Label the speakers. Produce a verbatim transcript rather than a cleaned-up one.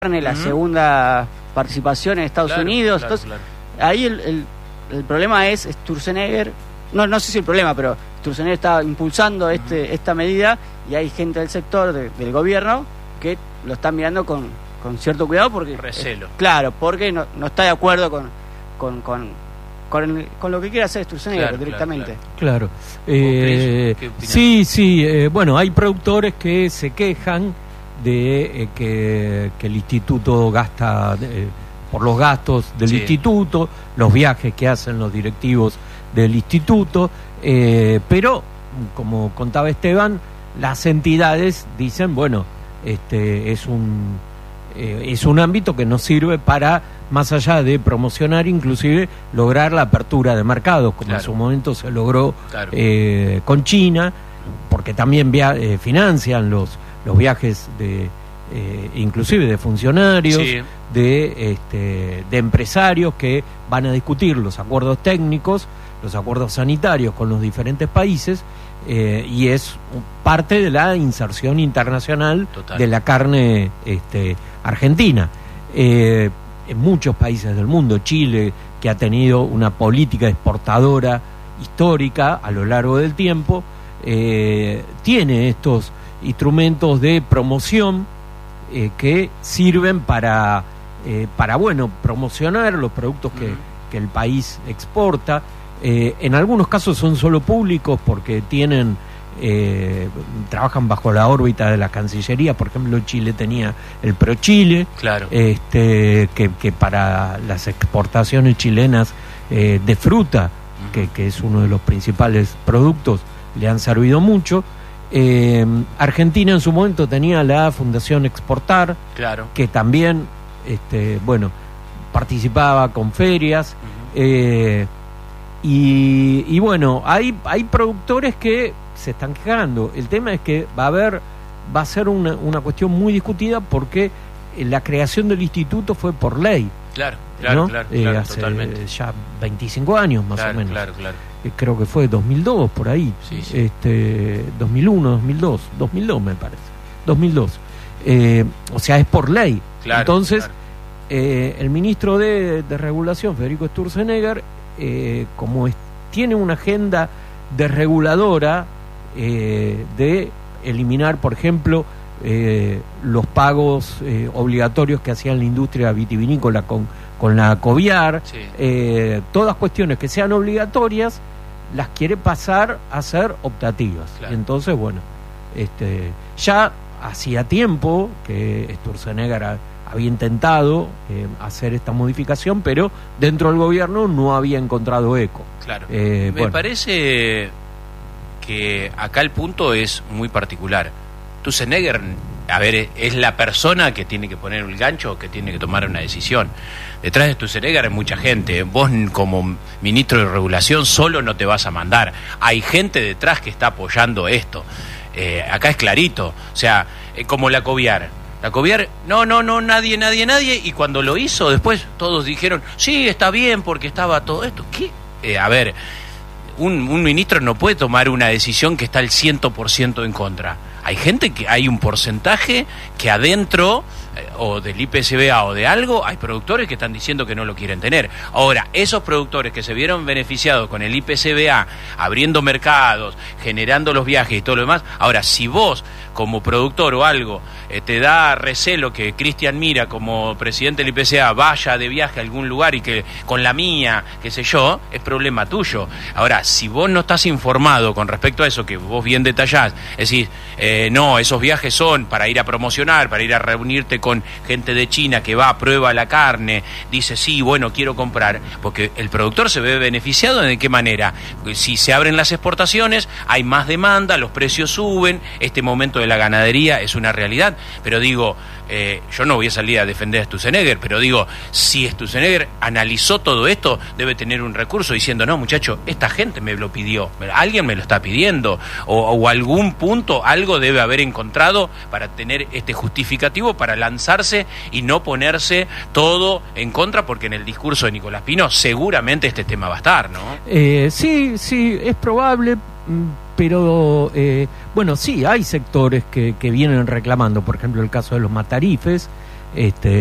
Speaker 1: la uh-huh. segunda participación en Estados
Speaker 2: claro,
Speaker 1: Unidos.
Speaker 2: Claro,
Speaker 1: Entonces,
Speaker 2: claro.
Speaker 1: ahí el, el, el problema es Sturzenegger, no, no sé si el problema, pero Sturzenegger está impulsando uh-huh. este, esta medida y hay gente del sector de, del gobierno que lo está mirando con, con cierto cuidado porque
Speaker 2: recelo.
Speaker 1: Eh, claro, porque no, no está de acuerdo con, con, con, con, con lo que quiere hacer Sturzenegger claro, directamente.
Speaker 3: Claro. claro. Eh, sí, sí. Eh, bueno, hay productores que se quejan de eh, que, que el instituto gasta eh, por los gastos del sí. instituto, los viajes que hacen los directivos del instituto, eh, pero como contaba Esteban, las entidades dicen, bueno, este es un eh, es un ámbito que nos sirve para, más allá de promocionar, inclusive lograr la apertura de mercados, como claro. en su momento se logró claro. eh, con China, porque también via- eh, financian los los viajes de eh, inclusive de funcionarios, sí. de este, de empresarios que van a discutir los acuerdos técnicos, los acuerdos sanitarios con los diferentes países, eh, y es parte de la inserción internacional Total. de la carne este, argentina. Eh, en muchos países del mundo, Chile, que ha tenido una política exportadora histórica a lo largo del tiempo, eh, tiene estos instrumentos de promoción eh, que sirven para eh, para bueno promocionar los productos que, uh-huh. que el país exporta. Eh, en algunos casos son solo públicos porque tienen eh, trabajan bajo la órbita de la Cancillería. Por ejemplo, Chile tenía el ProChile,
Speaker 2: claro.
Speaker 3: este que, que para las exportaciones chilenas eh, de fruta, uh-huh. que, que es uno de los principales productos, le han servido mucho. Eh, Argentina en su momento tenía la Fundación Exportar,
Speaker 2: claro.
Speaker 3: que también, este, bueno, participaba con ferias, uh-huh. eh, y, y bueno, hay hay productores que se están quejando. El tema es que va a haber, va a ser una, una cuestión muy discutida porque la creación del instituto fue por ley.
Speaker 2: Claro, claro,
Speaker 3: ¿no?
Speaker 2: claro,
Speaker 3: eh,
Speaker 2: claro
Speaker 3: hace
Speaker 2: totalmente.
Speaker 3: ya veinticinco años más
Speaker 2: claro,
Speaker 3: o menos.
Speaker 2: Claro, claro.
Speaker 3: Creo que fue dos mil dos, por ahí,
Speaker 2: sí, sí.
Speaker 3: este dos mil uno, dos mil dos, dos mil dos me parece, dos mil dos. Eh, o sea, es por ley.
Speaker 2: Claro,
Speaker 3: Entonces,
Speaker 2: claro.
Speaker 3: Eh, el ministro de, de Regulación, Federico Sturzenegger, eh, como es, tiene una agenda desreguladora eh, de eliminar, por ejemplo, eh, los pagos eh, obligatorios que hacía la industria vitivinícola con, con la Coviar,
Speaker 2: sí.
Speaker 3: eh, todas cuestiones que sean obligatorias, las quiere pasar a ser optativas.
Speaker 2: Claro.
Speaker 3: Entonces, bueno, este, ya hacía tiempo que Sturzenegger ha, había intentado eh, hacer esta modificación, pero dentro del gobierno no había encontrado eco.
Speaker 2: Claro.
Speaker 3: Eh,
Speaker 2: Me
Speaker 3: bueno.
Speaker 2: parece que acá el punto es muy particular. Sturzenegger, a ver, es la persona que tiene que poner el gancho, que tiene que tomar una decisión. Detrás de Sturzenegger hay mucha gente. Vos, como ministro de Regulación, solo no te vas a mandar. Hay gente detrás que está apoyando esto. Eh, acá es clarito. O sea, eh, como la Coviar. La Coviar, no, no, no, nadie, nadie, nadie. Y cuando lo hizo, después todos dijeron, sí, está bien, porque estaba todo esto. ¿Qué? Eh, a ver, un, un ministro no puede tomar una decisión que está al cien por ciento en contra. Hay gente que, hay un porcentaje que adentro, eh, o del I P C B A o de algo, hay productores que están diciendo que no lo quieren tener. Ahora, esos productores que se vieron beneficiados con el I P C B A, abriendo mercados, generando los viajes y todo lo demás, ahora, si vos, como productor o algo, eh, te da recelo que Cristian Mira, como presidente del I P C B A, vaya de viaje a algún lugar y que con la mía, qué sé yo, es problema tuyo. Ahora, si vos no estás informado con respecto a eso, que vos bien detallás, es decir, eh, no, esos viajes son para ir a promocionar, para ir a reunirte con gente de China que va, prueba la carne, dice, sí, bueno, quiero comprar, porque el productor se ve beneficiado. ¿De qué manera? Si se abren las exportaciones, hay más demanda, los precios suben, este momento de la ganadería es una realidad, pero digo, eh, yo no voy a salir a defender a Sturzenegger, pero digo, si Sturzenegger analizó todo esto, debe tener un recurso diciendo, no, muchacho, esta gente me lo pidió, alguien me lo está pidiendo, o, o algún punto, algo debe haber encontrado para tener este justificativo para lanzarse y no ponerse todo en contra, porque en el discurso de Nicolás Pino seguramente este tema va a estar, ¿no?
Speaker 3: Eh, sí, sí, es probable, pero eh, bueno, sí, hay sectores que, que vienen reclamando, por ejemplo el caso de los matarifes, este